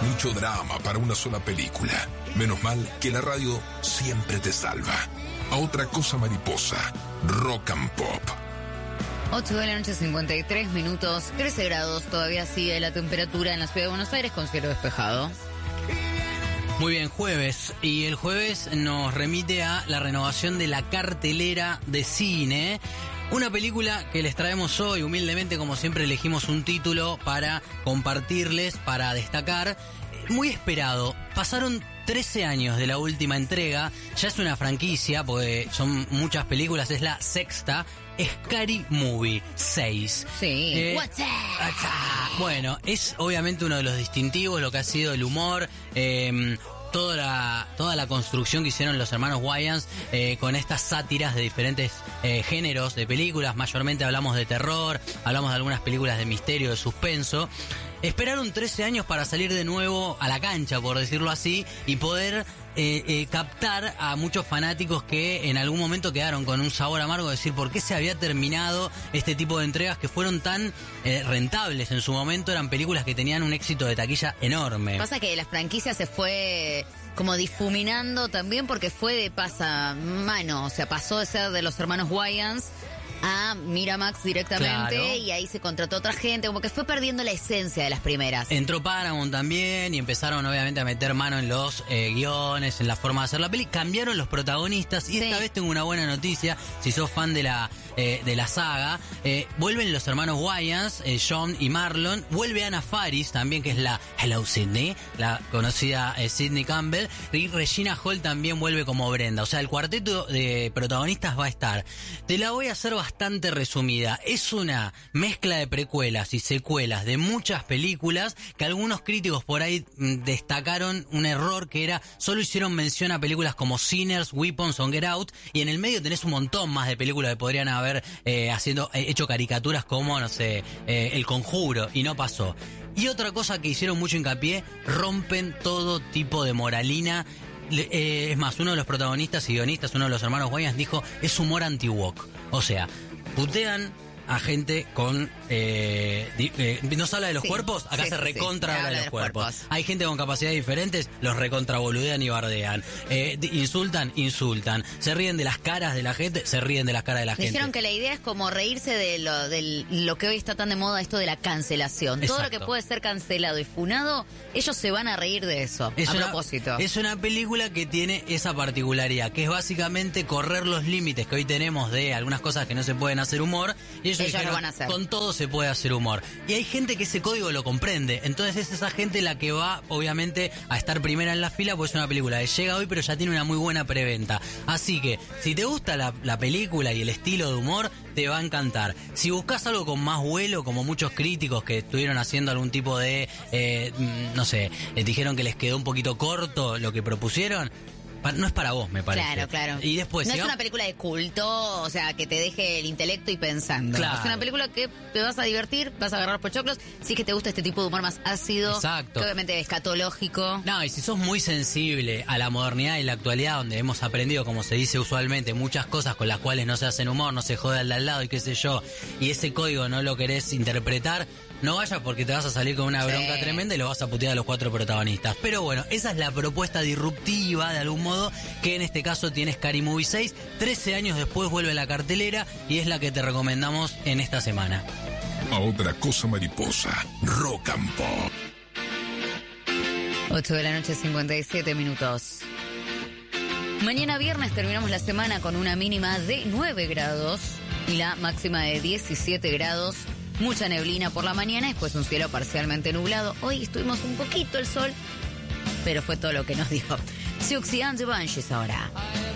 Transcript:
mucho drama para una sola película. Menos mal que la radio siempre te salva. A otra cosa mariposa, Rock and Pop. 8 de la noche, 53 minutos, 13 grados, todavía sigue la temperatura en la ciudad de Buenos Aires con cielo despejado. Muy bien, jueves. Y el jueves nos remite a la renovación de la cartelera de cine. Una película que les traemos hoy, humildemente, como siempre, elegimos un título para compartirles, para destacar. Muy esperado. Pasaron 13 años de la última entrega. Ya es una franquicia, porque son muchas películas. Es la sexta. Scary Movie 6. Sí. What's up? Bueno, es obviamente uno de los distintivos, lo que ha sido el humor, toda la construcción que hicieron los hermanos Wayans con estas sátiras de diferentes géneros de películas. Mayormente hablamos de terror, hablamos de algunas películas de misterio, de suspenso. Esperaron 13 años para salir de nuevo a la cancha, por decirlo así, y poder captar a muchos fanáticos que en algún momento quedaron con un sabor amargo de decir por qué se había terminado este tipo de entregas que fueron tan rentables en su momento. Eran películas que tenían un éxito de taquilla enorme. Pasa que la franquicia se fue como difuminando también porque fue de pasamano, o sea, pasó de ser de los hermanos Wayans a Miramax directamente, claro. Y ahí se contrató otra gente, como que fue perdiendo la esencia de las primeras. Entró Paramount también y empezaron obviamente a meter mano en los guiones, en la forma de hacer la peli. Cambiaron los protagonistas y esta vez tengo una buena noticia, si sos fan de la saga. Vuelven los hermanos Wayans, John y Marlon. Vuelve Anna Faris también, que es la Hello Sydney, la conocida Sydney Campbell. Y Regina Hall también vuelve como Brenda. O sea, el cuarteto de protagonistas va a estar. Te la voy a hacer bastante resumida. Es una mezcla de precuelas y secuelas de muchas películas que algunos críticos por ahí destacaron un error, que era solo hicieron mención a películas como Sinners, Weapons o Get Out, y en el medio tenés un montón más de películas que podrían haber hecho caricaturas como, no sé, El Conjuro, y no pasó. Y otra cosa que hicieron mucho hincapié, rompen todo tipo de moralina. Es más, uno de los protagonistas y guionistas, uno de los hermanos Wayans, dijo, es humor anti-woke. O sea, putean a gente con... ¿no se habla de los cuerpos? Acá se recontra habla de los cuerpos. Hay gente con capacidades diferentes, los recontra boludean y bardean. Insultan. Se ríen de las caras de la gente, se ríen de las caras de la gente. Dijeron que la idea es como reírse de lo que hoy está tan de moda, esto de la cancelación. Exacto. Todo lo que puede ser cancelado y funado, ellos se van a reír de eso, propósito. Es una película que tiene esa particularidad, que es básicamente correr los límites que hoy tenemos de algunas cosas que no se pueden hacer humor, y ellos dijeron, lo van a hacer. Con todo se puede hacer humor. Y hay gente que ese código lo comprende. Entonces es esa gente la que va, obviamente, a estar primera en la fila, porque es una película que llega hoy, pero ya tiene una muy buena preventa. Así que, si te gusta la película y el estilo de humor, te va a encantar. Si buscas algo con más vuelo, como muchos críticos que estuvieron haciendo algún tipo de, no sé, dijeron que les quedó un poquito corto lo que propusieron, no es para vos, me parece. Claro. Y después, no es una película de culto, o sea, que te deje el intelecto y pensando. Claro. Es una película que te vas a divertir, vas a agarrar pochoclos, si es que te gusta este tipo de humor más ácido. Exacto. Que obviamente escatológico. No, y si sos muy sensible a la modernidad y la actualidad, donde hemos aprendido, como se dice usualmente, muchas cosas con las cuales no se hacen humor, no se jode al de al lado y qué sé yo, y ese código no lo querés interpretar, no vayas porque te vas a salir con una bronca tremenda y lo vas a putear a los 4 protagonistas. Pero bueno, esa es la propuesta disruptiva, de algún modo, que en este caso tiene Scary Movie 6. 13 años después vuelve a la cartelera y es la que te recomendamos en esta semana. A otra cosa mariposa, Rock and Pop. 8 de la noche, 57 minutos. Mañana viernes terminamos la semana con una mínima de 9 grados y la máxima de 17 grados. Mucha neblina por la mañana, después un cielo parcialmente nublado. Hoy estuvimos un poquito el sol, pero fue todo lo que nos dijo. Siouxsie and the Banshees ahora.